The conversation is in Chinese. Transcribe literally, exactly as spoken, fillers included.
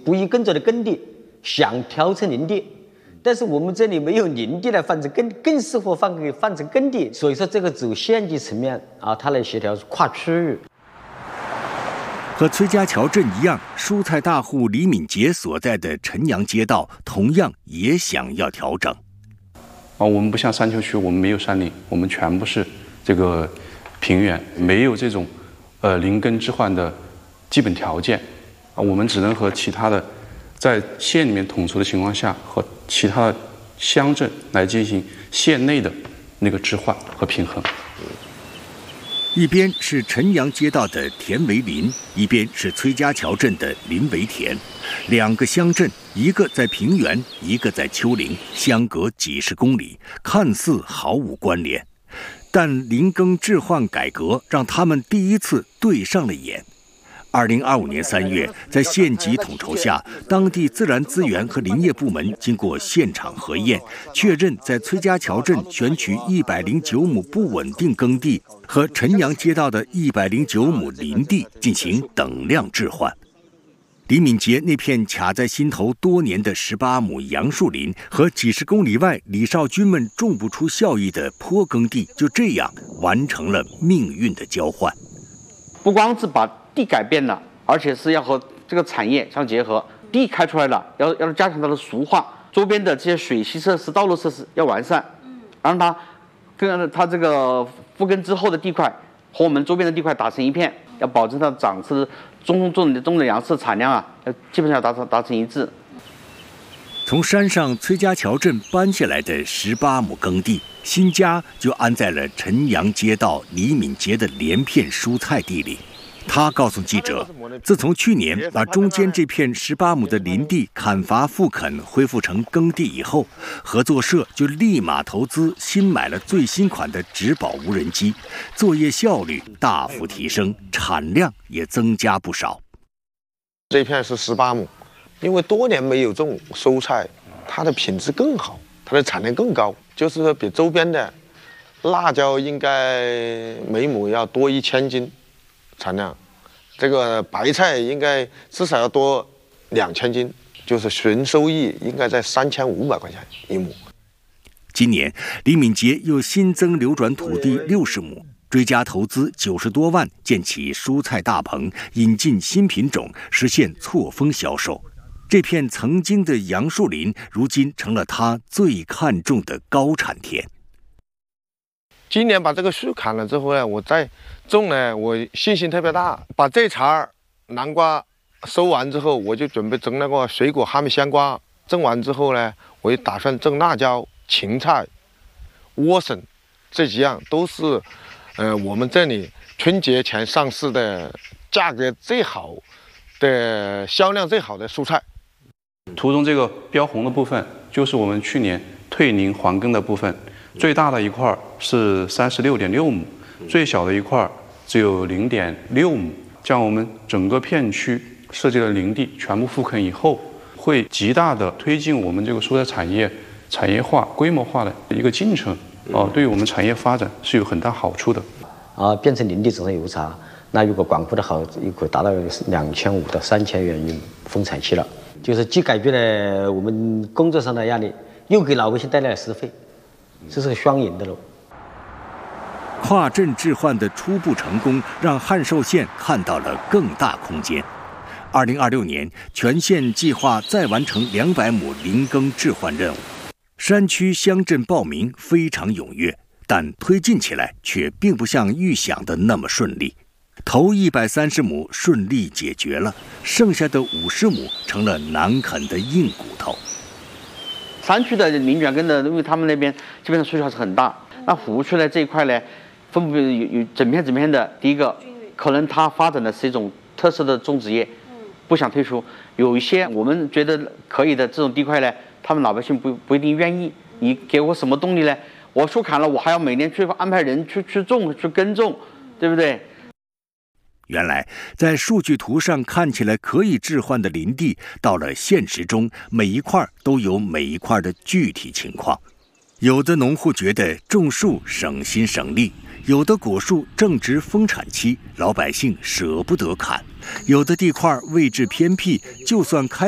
不宜耕作的耕地想调成林地，但是我们这里没有林地来放成耕，更适合放给放成耕地。所以说，这个走县级层面啊，它来协调跨区域。 和崔家桥镇一样，蔬菜大户李敏杰所在的陈阳街道同样也想要调整。 啊，我们不像山丘区，我们没有山林，我们全部是这个平原，没有这种呃林耕置换的基本条件啊，我们只能和其他的在县里面统筹的情况下，和其他的乡镇来进行县内的那个置换和平衡。 一边是陈阳街道的田围林，一边是崔家桥镇的林围田，两个乡镇，一个在平原，一个在丘陵，相隔几十公里，看似毫无关联，但林耕置换改革让他们第一次对上了眼。二零二五年三月，在县级统筹下，当地自然资源和林业部门经过现场核验，确认在崔家桥镇选取一百零九亩不稳定耕地和陈阳街道的一百零九亩林地进行等量置换。李敏杰那片卡在心头多年的十八亩杨树林和几十公里外李少军们种不出效益的坡耕地，就这样完成了命运的交换。 不光是把地改变了，而且是要和这个产业相结合。地开出来了，要要加强它的熟化，周边的这些水系设施、道路设施要完善，让它跟它这个复耕之后的地块和我们周边的地块打成一片，要保证它长势中种的种的粮食产量啊，要基本上达成达成一致。 从山上崔家桥镇搬下来的十八亩耕地，新家就安在了陈阳街道李敏杰的连片蔬菜地里。他告诉记者，自从去年把中间这片十八亩的林地砍伐复垦恢复成耕地以后，合作社就立马投资新买了最新款的植保无人机，作业效率大幅提升，产量也增加不少。 这片是十八亩，因为多年没有种蔬菜，它的品质更好，它的产量更高，就是说比周边的辣椒应该每亩要多一千斤产量，这个白菜应该至少要多两千斤，就是纯收益应该在三千五百块钱一亩。 今年，李敏杰又新增流转土地六十亩，追加投资九十多万，建起蔬菜大棚，引进新品种，实现错峰销售。这片曾经的杨树林，如今成了他最看重的高产田。 今年把这个树砍了之后呢，我再种呢，我信心特别大。把这茬南瓜收完之后，我就准备种那个水果哈密香瓜。种完之后呢，我就打算种辣椒、芹菜、莴笋，这几样都是，呃，我们这里春节前上市的，价格最好的、销量最好的蔬菜。 图中这个标红的部分，就是我们去年退林还耕的部分。最大的一块是三十六点六亩，最小的一块只有零点六亩。这样我们整个片区设计的林地全部复垦以后，会极大的推进我们这个蔬菜产业产业化、规模化的一个进程。哦、呃，对于我们产业发展是有很大好处的。 啊，变成林地种上油茶，那如果管控的好，也可以达到两千五到三千元一亩，丰产期了。就是既改变了我们工作上的压力，又给老百姓带来了实惠。这是个双赢的喽。 跨镇置换的初步成功，让汉寿县看到了更大空间。二零二六年，全县计划再完成两百亩林耕置换任务。山区乡镇报名非常踊跃，但推进起来却并不像预想的那么顺利。头一百三十亩顺利解决了，剩下的五十亩成了难啃的硬骨头。 山区的林卷耕的，因为他们那边基本上需求还是很大。那服务区呢这一块呢，分布有有整片整片的。第一个，可能它发展的是一种特色的种植业，不想退出。有一些我们觉得可以的这种地块呢，他们老百姓不不一定愿意。你给我什么动力呢？我树砍了，我还要每年去安排人去去种去耕种，对不对？ 原来，在数据图上看起来可以置换的林地，到了现实中，每一块都有每一块的具体情况。有的农户觉得种树省心省力，有的果树正值丰产期，老百姓舍不得砍；有的地块位置偏僻，就算开